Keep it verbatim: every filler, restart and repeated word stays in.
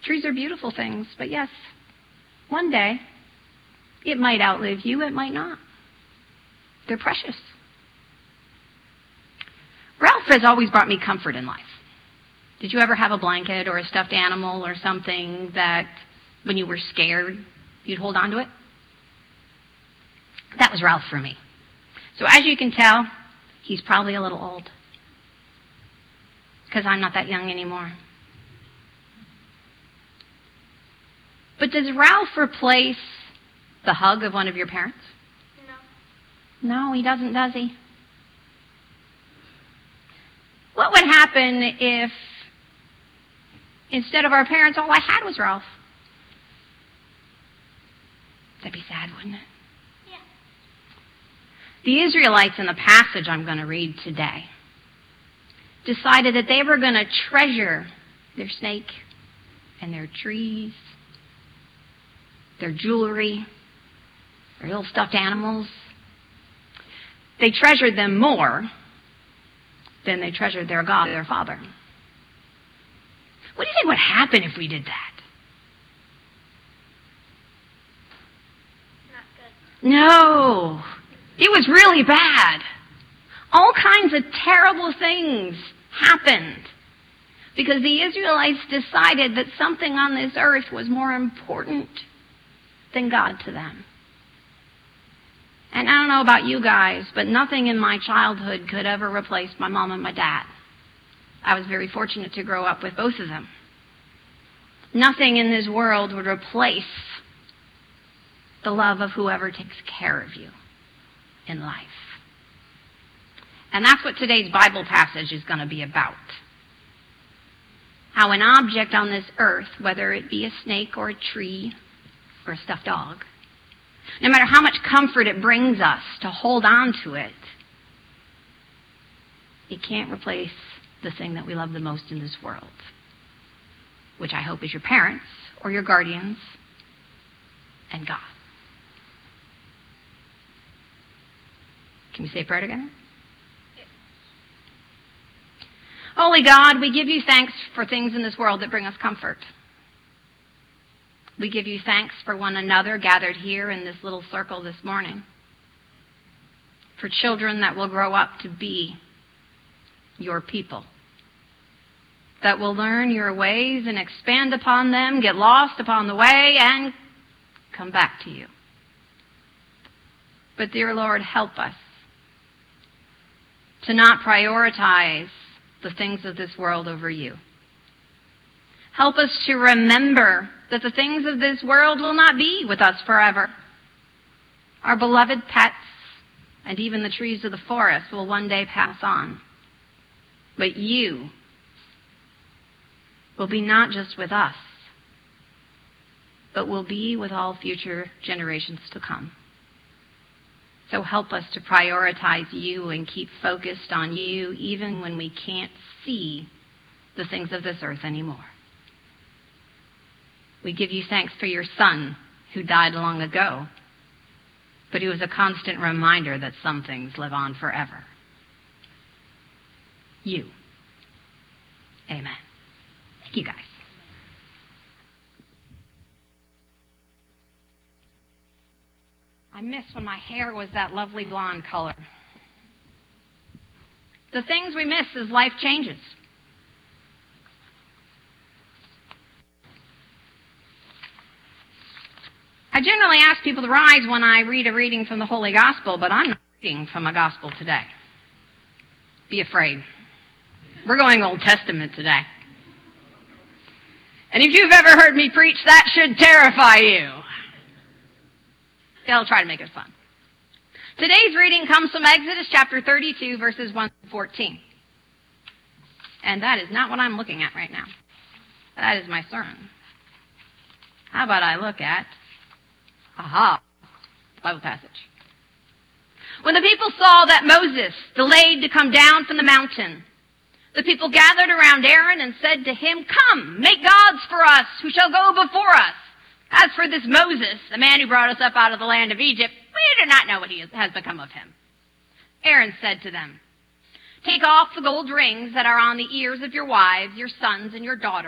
Trees are beautiful things, but yes, one day, it might outlive you, it might not. They're precious. Ralph has always brought me comfort in life. Did you ever have a blanket or a stuffed animal or something that when you were scared, you'd hold on to it? That was Ralph for me. So as you can tell, he's probably a little old, because I'm not that young anymore. But does Ralph replace the hug of one of your parents? No. No, he doesn't, does he? What would happen if instead of our parents, all I had was Ralph? That'd be sad, wouldn't it? Yeah. The Israelites in the passage I'm going to read today decided that they were going to treasure their snake and their trees, their jewelry, their little stuffed animals. They treasured them more than they treasured their God, their Father. What do you think would happen if we did that? Not good. No. It was really bad. All kinds of terrible things happened because the Israelites decided that something on this earth was more important than God to them. And I don't know about you guys, but nothing in my childhood could ever replace my mom and my dad. I was very fortunate to grow up with both of them. Nothing in this world would replace the love of whoever takes care of you in life. And that's what today's Bible passage is going to be about. How an object on this earth, whether it be a snake or a tree or a stuffed dog, no matter how much comfort it brings us to hold on to it, it can't replace the thing that we love the most in this world, which I hope is your parents or your guardians and God. Can we say a prayer together? Holy God, we give you thanks for things in this world that bring us comfort. We give you thanks for one another gathered here in this little circle this morning, for children that will grow up to be your people, that will learn your ways and expand upon them, get lost upon the way, and come back to you. But dear Lord, help us to not prioritize the things of this world over you. Help us to remember that the things of this world will not be with us forever. Our beloved pets and even the trees of the forest will one day pass on. But you will be not just with us, but will be with all future generations to come. So help us to prioritize you and keep focused on you even when we can't see the things of this earth anymore. We give you thanks for your Son who died long ago, but he was a constant reminder that some things live on forever. You. Amen. Thank you, guys. I miss when my hair was that lovely blonde color. The things we miss as life changes. I generally ask people to rise when I read a reading from the Holy Gospel, but I'm not reading from a gospel today. Be afraid. We're going Old Testament today. And if you've ever heard me preach, that should terrify you. I'll try to make it fun. Today's reading comes from Exodus chapter thirty-two, verses one to fourteen. And that is not what I'm looking at right now. That is my sermon. How about I look at, aha, the Bible passage. When the people saw that Moses delayed to come down from the mountain, the people gathered around Aaron and said to him, "Come, make gods for us who shall go before us. As for this Moses, the man who brought us up out of the land of Egypt, we do not know what he is, has become of him." Aaron said to them, "Take off the gold rings that are on the ears of your wives, your sons, and your daughters,